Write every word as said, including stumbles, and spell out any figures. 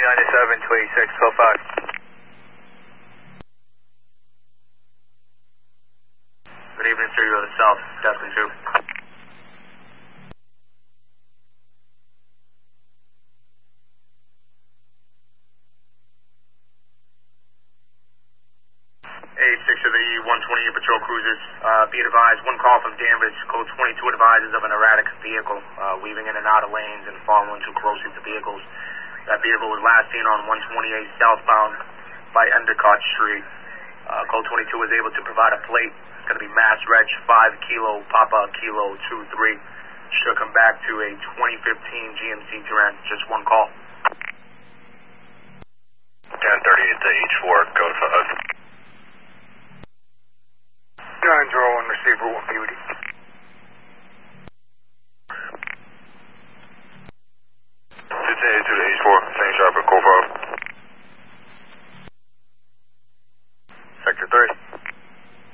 ninety-seven to eighty-six, twelve five. Good evening, sir. You're to the south, Destin two. eighty-six of the one twenty-eight patrol cruisers. Uh, be advised, one call from Danvers, code twenty-two advises of an erratic vehicle, uh, weaving in and out of lanes and following two corrosive vehicles. That vehicle was last seen on one twenty-eight southbound by Endicott Street. Uh, code twenty-two was able to provide a plate. It's going to be Mass Reg five Kilo Papa Kilo two three. Should come back to a twenty fifteen G M C Terrain. Just one call. ten thirty-eight to H four, code five. nine zero one, receiver one Beauty. fifteen eighty-two to H four, same sharp at code five. Sector three.